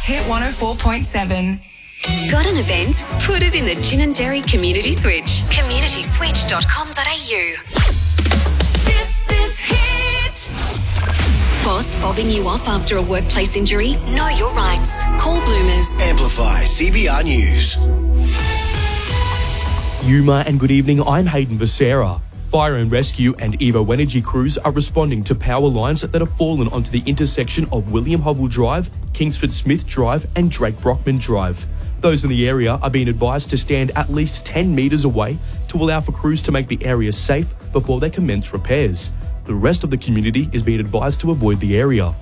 Hit 104.7. Got an event? Put it in the Gin and Dairy Community Switch. communityswitch.com.au. This is Hit. Boss fobbing you off after a workplace injury? Know your rights. Call Bloomers. Amplify CBR News. Yuma and good evening, I'm Hayden Becerra. Fire and Rescue and Evo Energy crews are responding to power lines that have fallen onto the intersection of William Hubble Drive, Kingsford Smith Drive and Drake Brockman Drive. Those in the area are being advised to stand at least 10 metres away to allow for crews to make the area safe before they commence repairs. The rest of the community is being advised to avoid the area.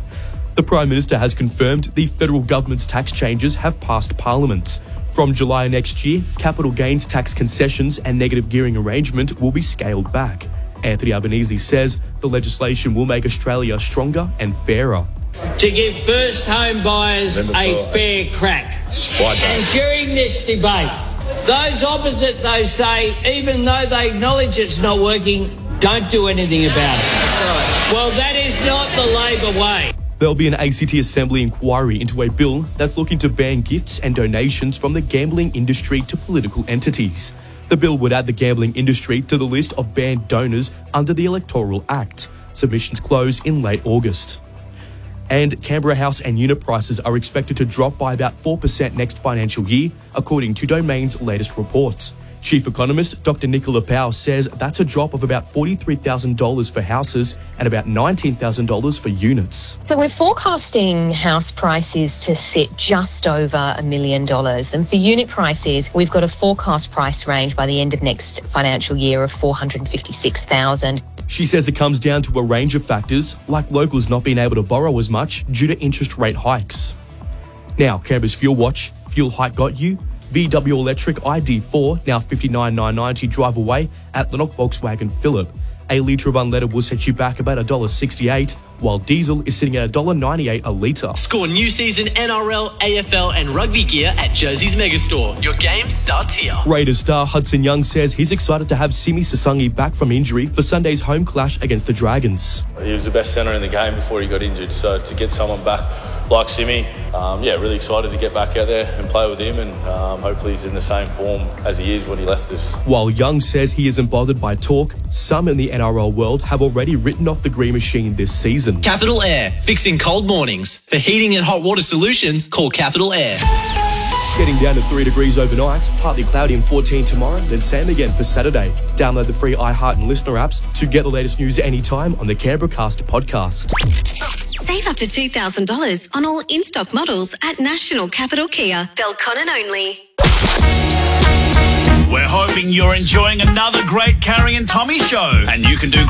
The Prime Minister has confirmed the federal government's tax changes have passed Parliament. From July next year, capital gains tax concessions and negative gearing arrangement will be scaled back. Anthony Albanese says the legislation will make Australia stronger and fairer. To give first home buyers a fair crack. And during this debate, those opposite, they say, even though they acknowledge it's not working, don't do anything about it. Well, that is not the Labor way. There'll be an ACT Assembly inquiry into a bill that's looking to ban gifts and donations from the gambling industry to political entities. The bill would add the gambling industry to the list of banned donors under the Electoral Act. Submissions close in late August. And Canberra house and unit prices are expected to drop by about 4% next financial year, according to Domain's latest reports. Chief Economist Dr. Nicola Powell says that's a drop of about $43,000 for houses and about $19,000 for units. So we're forecasting house prices to sit just over $1 million. And for unit prices, we've got a forecast price range by the end of next financial year of $456,000. She says it comes down to a range of factors, like locals not being able to borrow as much due to interest rate hikes. Now, Canberra's Fuel Watch. Fuel hike got you? VW Electric ID4, now $59,990 drive away at Lennox Volkswagen Phillip. A litre of unleaded will set you back about $1.68, while diesel is sitting at $1.98 a litre. Score new season NRL, AFL and rugby gear at Jersey's Megastore. Your game starts here. Raiders star Hudson Young says he's excited to have Simi Sasangi back from injury for Sunday's home clash against the Dragons. He was the best centre in the game before he got injured, so to get someone back like Simi, really excited to get back out there and play with him, and hopefully he's in the same form as he is when he left us. While Young says he isn't bothered by talk, some in the NRL world have already written off the green machine this season. Capital Air, fixing cold mornings. For heating and hot water solutions, call Capital Air. Getting down to 3 degrees overnight, partly cloudy and 14 tomorrow, then same again for Saturday. Download the free iHeart and Listener apps to get the latest news anytime on the Canberra Cast podcast. Save up to $2,000 on all in-stock models at National Capital Kia. Belconnen only. We're hoping you're enjoying another great Carrie and Tommy show, and you can do